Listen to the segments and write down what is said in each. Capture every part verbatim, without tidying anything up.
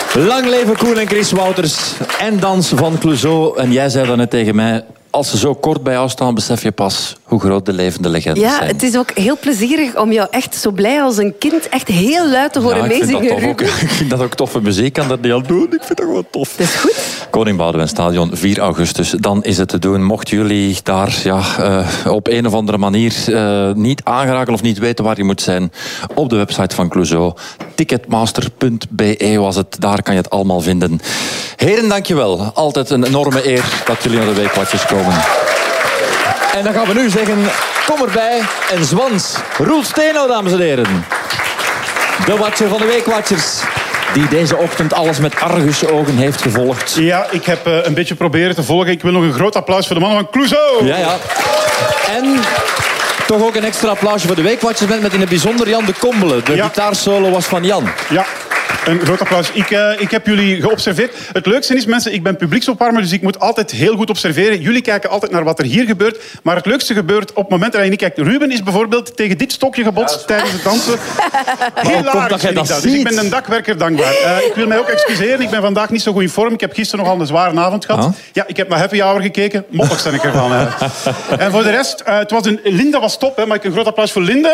Lang leven Koen en Chris Wouters en Dans van Clouseau. En jij zei dan net tegen mij... Als ze zo kort bij jou staan, besef je pas hoe groot de levende legendes ja, zijn. Ja, het is ook heel plezierig om jou echt zo blij als een kind echt heel luid te horen ja, meezingen. Ik vind dat ook toffe muziek. Ik kan dat niet al doen. Ik vind dat gewoon tof. Dat is goed. Koning Boudewijn Stadion, vier augustus. Dan is het te doen. Mochten jullie daar ja, uh, op een of andere manier uh, niet aangeraken of niet weten waar je moet zijn, op de website van Clouseau. ticketmaster punt b e was het. Daar kan je het allemaal vinden. Heren, dankjewel. Altijd een enorme eer dat jullie naar de Weekwatchers komen. En dan gaan we nu zeggen, kom erbij en zwans. Roel Steno, dames en heren. De watcher van de Weekwatchers. Die deze ochtend alles met argusogen heeft gevolgd. Ja, ik heb uh, een beetje proberen te volgen. Ik wil nog een groot applaus voor de mannen van Clouseau. Ja, ja. En toch ook een extra applausje voor de Weekwatchers met in het bijzonder Jan de Kombele. De ja. gitaarsolo was van Jan. Ja. Een groot applaus. Ik, uh, ik heb jullie geobserveerd. Het leukste is, mensen, ik ben publieksopwarmer, dus ik moet altijd heel goed observeren. Jullie kijken altijd naar wat er hier gebeurt. Maar het leukste gebeurt op het moment dat je niet kijkt. Ruben is bijvoorbeeld tegen dit stokje gebotst ja, tijdens het dansen. Hilarisch vind ik dat. Dus ik ben een dakwerker dankbaar. Uh, ik wil mij ook excuseren. Ik ben vandaag niet zo goed in vorm. Ik heb gisteren nogal een zware avond gehad. Huh? Ja, ik heb naar Happy Hour gekeken. Mopperig ben ik ervan. Uh. En voor de rest, uh, het was een, Linda was top. Hè. Mag ik een groot applaus voor Linda?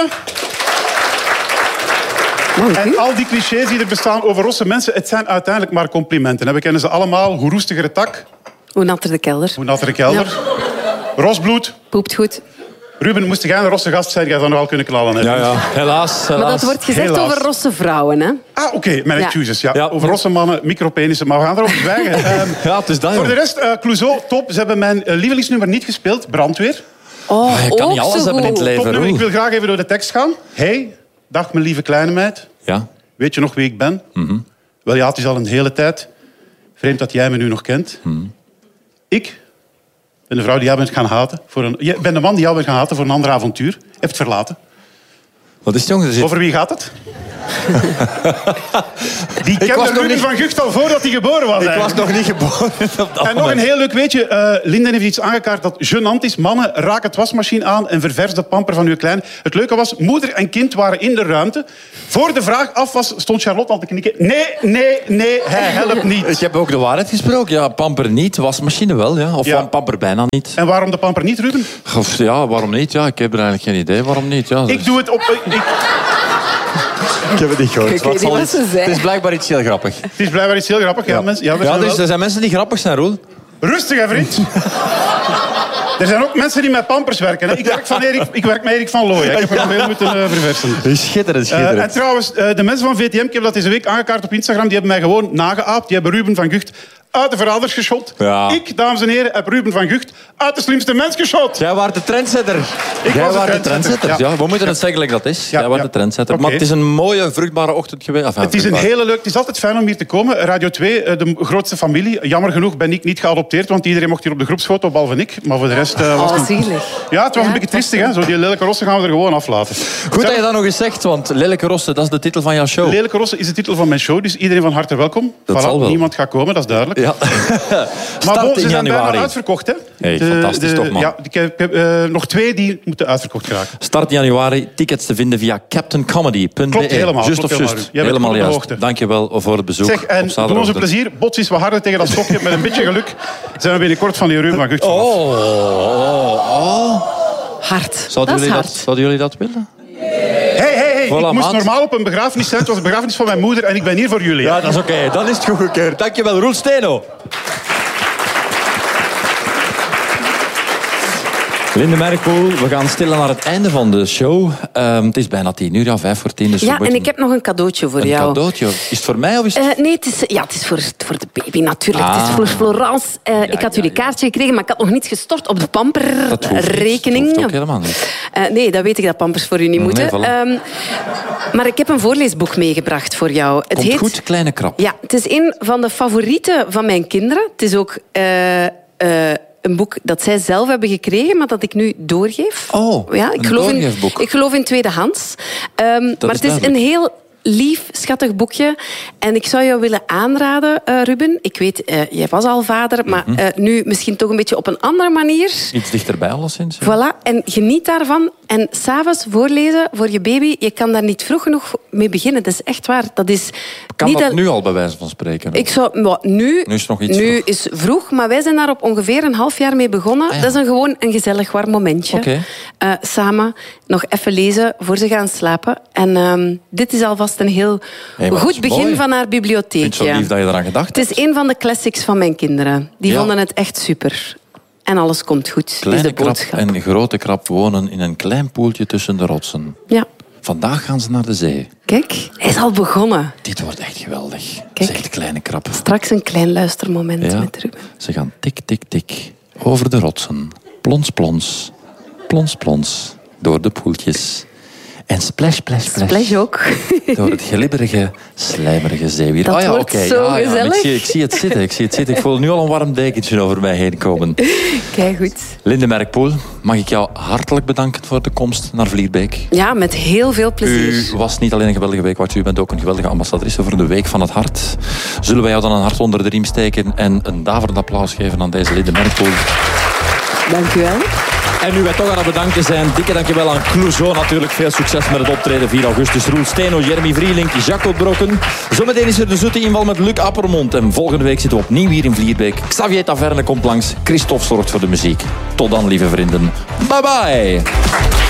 En al die clichés die er bestaan over rosse mensen, het zijn uiteindelijk maar complimenten. We kennen ze allemaal. Hoe roestiger het tak. Hoe natter de kelder. Hoe natter de kelder. Ja. Rosbloed. Poept goed. Ruben, moest jij een rosse gast zijn, jij zou nog wel kunnen knallen. Hè? Ja, ja. Helaas, helaas. Maar dat wordt gezegd helaas. Over rosse vrouwen, hè? Ah, oké. Okay. Mijn ja. excuses. Ja. Ja. Over rosse mannen, micropenissen. Maar we gaan erover zwijgen. um, ja, het is dat, voor de rest, uh, Clouseau, top. Ze hebben mijn uh, lievelingsnummer niet gespeeld. Brandweer. Oh, oh, je kan niet alles hebben in het leven. Topnummer. Ik wil graag even door de tekst gaan. Hey, dag mijn lieve kleine meid. Ja. Weet je nog wie ik ben? Mm-hmm. Wel ja, het is al een hele tijd. Vreemd dat jij me nu nog kent. Mm-hmm. Ik ben de vrouw die jij bent gaan haten. Voor een, je bent de man die jou bent gaan haten voor een ander avontuur. Heeft verlaten. Wat is het, jongens? Zit... Over wie gaat het? Die kende Ruben niet... van Gucht al voordat hij geboren was. Ik eigenlijk. was nog niet geboren. En nog een heel leuk weetje. Uh, Linden heeft iets aangekaart dat gênant is. Mannen, raak het wasmachine aan en ververs de pamper van uw klein. Het leuke was, moeder en kind waren in de ruimte. Voor de vraag af was, stond Charlotte al te knikken. Nee, nee, nee, hij helpt niet. Ik heb ook de waarheid gesproken. Ja, pamper niet, wasmachine wel. Ja. Of ja. pamper bijna niet. En waarom de pamper niet, Ruben? Of, ja, waarom niet? Ja, ik heb er eigenlijk geen idee. Waarom niet? Ja, dus... Ik doe het op... Ik... Ik heb het niet gehoord. Ik weet niet wat ze zei. Het is blijkbaar iets heel grappig. Het is blijkbaar iets heel grappig, ja. ja, mensen, ja, ja dus er zijn mensen die grappig zijn, Roel. Rustig, hè, vriend. Er zijn ook mensen die met pampers werken. Hè. Ik, werk van Erik, ik werk met Erik van Looy. Ik heb er nog veel moeten uh, verversen. Schitterend, schitterend. Uh, en trouwens, uh, de mensen van V T M, ik heb dat deze week aangekaart op Instagram, die hebben mij gewoon nageaapt. Die hebben Ruben van Gucht uit de verraders geschot. Ja. Ik, dames en heren, heb Ruben van Gucht uit de slimste mens geschot. Jij was de trendsetter. Ik Jij was de trendsetter. trendsetter. Ja. Ja, we moeten het zeggen like dat is. Ja, Jij was ja. de trendsetter. Okay. Maar het is een mooie, vruchtbare ochtend geweest. Enfin, het is een hele leuk... Het is altijd fijn om hier te komen. Radio twee, de grootste familie. Jammer genoeg ben ik niet geadopteerd, want iedereen mocht hier op de groepsfoto, behalve ik. Maar voor de rest... Uh, was oh, het... zielig. Ja, het was ja, een beetje triestig. Hè? Zo die lelijke rossen gaan we er gewoon aflaten. Goed dat je dat nog eens zegt, want Lelijke Rossen, dat is de titel van jouw show. Lelijke rossen is de titel van mijn show, dus iedereen van harte welkom. Dat voilà, zal wel. Niemand gaat komen, dat is duidelijk. Ja. Maar bon, ze zijn januari. bijna uitverkocht, hè? Hey, de, fantastisch de, toch, man. Ja, ik heb, ik heb uh, nog twee die moeten uitverkocht geraken. Start januari, tickets te vinden via captain comedy punt b e. Klopt, helemaal. Just klopt of helemaal. just. Jij bent helemaal goed op de juist. hoogte. Dank je wel voor het bezoek. Zeg, en op doe ons een plezier. Bots is wat harder tegen dat stokje. Met een beetje geluk zijn we binnenkort van die Ruben van Gucht vanaf. Oh, oh, oh. Hard. Zouden dat jullie is dat, hard. zouden jullie dat willen? Hey, hey, hey. Voilà, ik moest maat. normaal op een begrafenis zijn. Het was de begrafenis van mijn moeder en ik ben hier voor jullie. Ja, dat is oké. Okay. Dan is het goedgekeurd. Dankjewel, Roel Steno. Linde Merkpoel, we gaan stilaan naar het einde van de show. Um, het is bijna tien uur, ja, vijf voor tien. Dus ja, en ik heb nog een cadeautje voor een jou. Een cadeautje? Is het voor mij of is het... Uh, nee, het is, ja, het is voor, voor de baby natuurlijk. Ah. Het is voor Florence. Uh, Ja, ik had ja, jullie ja. kaartje gekregen, maar ik had nog niet gestort op de Dat hoeft niet. pamperrekening. Dat hoeft ook helemaal niet. Uh, nee, dat weet ik dat pampers voor u niet Nee, moeten. voilà. Um, maar ik heb een voorleesboek meegebracht voor jou. Het Komt heet... goed, kleine krab. Ja, het is een van de favorieten van mijn kinderen. Het is ook... Uh, uh, een boek dat zij zelf hebben gekregen, maar dat ik nu doorgeef. Oh, ja, ik een geloof in, doorgeefboek. ik geloof in tweedehands. Um, maar het is duidelijk. een heel lief, schattig boekje. En ik zou jou willen aanraden, uh, Ruben. Ik weet, uh, jij was al vader, maar uh, nu misschien toch een beetje op een andere manier. Iets dichterbij, alleszins. Ja. Voilà, en geniet daarvan. En s'avonds voorlezen voor je baby, je kan daar niet vroeg genoeg mee beginnen. Dat is echt waar. Dat is Kan Niet dat dat- nu al bij wijze van spreken? Ik zou, maar nu, Nu is het nog iets nu vroeg. is vroeg, maar wij zijn daar op ongeveer een half jaar mee begonnen. Ah, ja. Dat is een, gewoon een gezellig warm momentje. Oké. Eh, samen nog even lezen voor ze gaan slapen. En ehm, dit is alvast een heel Hey, maar dat goed is begin mooi. van haar Ik vind bibliotheek. het zo lief dat je eraan gedacht Het hebt. is een van de classics van mijn kinderen. Die Ja. vonden het echt super. En alles komt goed, is Kleine de krab boodschap. en grote krab wonen in een klein poeltje tussen de rotsen. Ja, Vandaag gaan ze naar de zee. kijk, hij is al begonnen. Dit wordt echt geweldig. Kijk. Zegt de kleine krab. Straks een klein luistermoment Ja. met Ruben. Ze gaan tik, tik, tik. Over de rotsen. Plons, plons. Plons, plons. Door de poeltjes. En splash, splash, splash. Splash ook. Door het glibberige, slijmerige zeewier. Dat Ah ja, wordt oké. zo ja, ja, maar gezellig. Ik zie, ik zie het zitten. Ik zie het zitten. Ik voel nu al een warm dekentje over mij heen komen. Kijk goed. Linde Merkpoel, mag ik jou hartelijk bedanken voor de komst naar Vlierbeek. Ja, met heel veel plezier. U was niet alleen een geweldige weekwatcher, u bent ook een geweldige ambassadrice voor de Week van het Hart. Zullen wij jou dan een hart onder de riem steken en een daverend applaus geven aan deze Linde Merkpoel. Dank u wel. En nu wij toch aan het bedanken zijn, dikke dankjewel aan Clouseau natuurlijk. Veel succes met het optreden vier augustus. Roel Steno, Jeremy Vrielink, Jacco Brokken. Zometeen is er de zoete inval met Luc Appermond. En volgende week zitten we opnieuw hier in Vlierbeek. Xavier Taverne komt langs. Christophe zorgt voor de muziek. Tot dan, lieve vrienden. Bye bye.